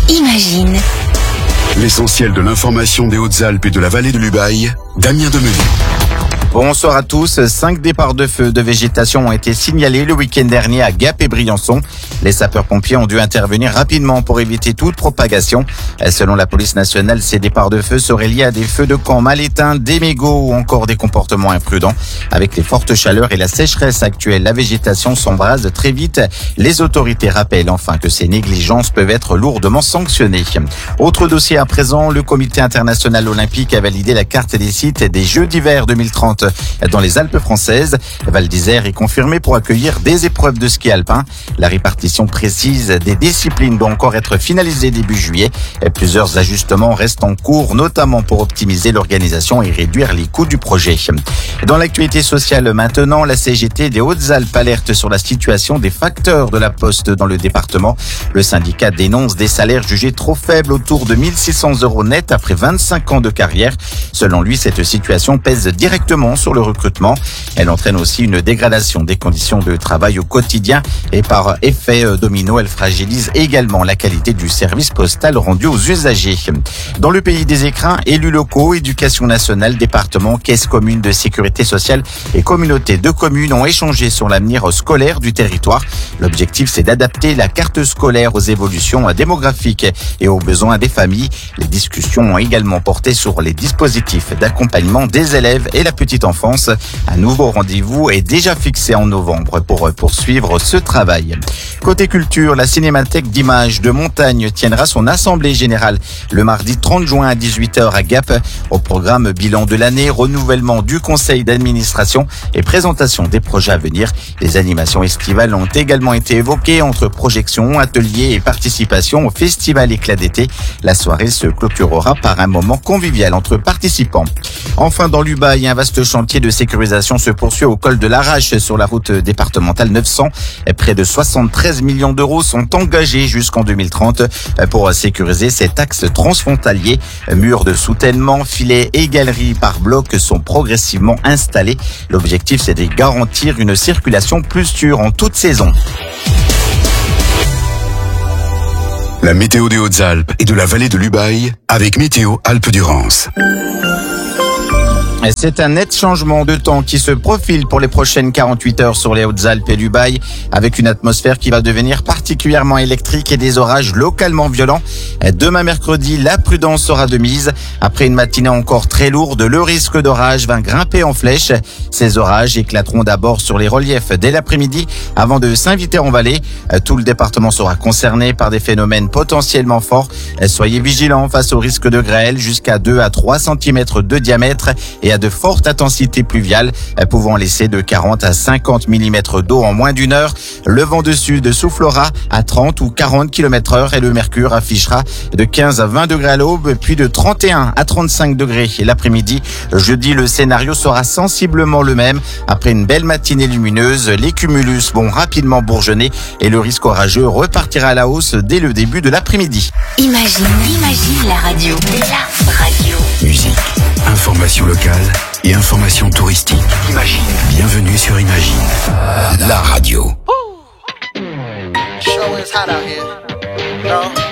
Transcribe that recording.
Imagine. L'essentiel de l'information des Hautes-Alpes et de la vallée de l'Ubaye, Damien Demenu. Bonsoir à tous. 5 départs de feux de végétation ont été signalés le week-end dernier à Gap et Briançon. Les sapeurs-pompiers ont dû intervenir rapidement pour éviter toute propagation. Selon la police nationale, ces départs de feu seraient liés à des feux de camp mal éteints, des mégots ou encore des comportements imprudents. Avec les fortes chaleurs et la sécheresse actuelle, la végétation s'embrase très vite. Les autorités rappellent enfin que ces négligences peuvent être lourdement sanctionnées. Autre dossier à présent, le comité international olympique a validé la carte des sites des Jeux d'hiver 2030 dans les Alpes françaises. Val d'Isère est confirmé pour accueillir des épreuves de ski alpin. La répartition précise des disciplines doit encore être finalisée début juillet. Plusieurs ajustements restent en cours, notamment pour optimiser l'organisation et réduire les coûts du projet. Dans l'actualité sociale maintenant, la CGT des Hautes-Alpes alerte sur la situation des facteurs de la Poste dans le département. Le syndicat dénonce des salaires jugés trop faibles, autour de 1 600 € net après 25 ans de carrière. Selon lui, cette situation pèse directement sur le recrutement. Elle entraîne aussi une dégradation des conditions de travail au quotidien et par effet domino, elle fragilise également la qualité du service postal rendu aux usagers. Dans le pays des écrins, élus locaux, éducation nationale, département, caisse commune de sécurité sociale et communauté de communes ont échangé sur l'avenir scolaire du territoire. L'objectif, c'est d'adapter la carte scolaire aux évolutions démographiques et aux besoins des familles. Les discussions ont également porté sur les dispositifs d'accompagnement des élèves et la petite enfance. Un nouveau rendez-vous est déjà fixé en novembre pour poursuivre ce travail. Côté culture, la Cinémathèque d'images de Montagne tiendra son assemblée générale le mardi 30 juin à 18h à Gap. Au programme bilan de l'année, renouvellement du conseil d'administration et présentation des projets à venir. Les animations estivales ont également été évoquées entre projections, ateliers et participation au festival Éclat d'été. La soirée se clôturera par un moment convivial entre participants. Enfin, dans l'Ubaye, un vaste chantier de sécurisation se poursuit au col de l'Arrache sur la route départementale 900. Près de 73 millions d'euros sont engagés jusqu'en 2030 pour sécuriser cet axe transfrontalier. Murs de soutènement, filets et galeries par bloc sont progressivement installés. L'objectif, c'est de garantir une circulation plus sûre en toute saison. La météo des Hautes-Alpes et de la vallée de l'Ubaye avec Météo Alpes-Durance. C'est un net changement de temps qui se profile pour les prochaines 48 heures sur les Hautes-Alpes et l'Ubaye, avec une atmosphère qui va devenir particulièrement électrique et des orages localement violents. Demain mercredi, la prudence sera de mise. Après une matinée encore très lourde, le risque d'orage va grimper en flèche. Ces orages éclateront d'abord sur les reliefs dès l'après-midi avant de s'inviter en vallée. Tout le département sera concerné par des phénomènes potentiellement forts. Soyez vigilants face au risque de grêle jusqu'à 2 à 3 cm de diamètre et à de fortes intensités pluviales pouvant laisser de 40 à 50 mm d'eau en moins d'une heure. Le vent de sud soufflera à 30 ou 40 km/h et le mercure affichera de 15 à 20 degrés à l'aube, puis de 31 à 35 degrés l'après-midi. Jeudi, le scénario sera sensiblement le même. Après une belle matinée lumineuse, les cumulus vont rapidement bourgeonner et le risque orageux repartira à la hausse dès le début de l'après-midi. Imagine la radio. La radio. Musique, information locale et information touristique. Imagine. Bienvenue sur Imagine, la radio. Show is hot out here. No?